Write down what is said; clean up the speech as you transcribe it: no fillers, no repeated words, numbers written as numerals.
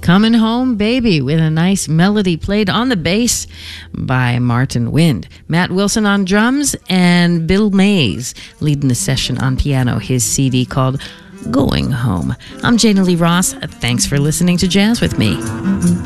Coming Home Baby, with a nice melody played on the bass by Martin Wind. Matt Wilson on drums and Bill Mays leading the session on piano, his CD called Going Home. I'm Jana Lee Ross. Thanks for listening to Jazz with Me.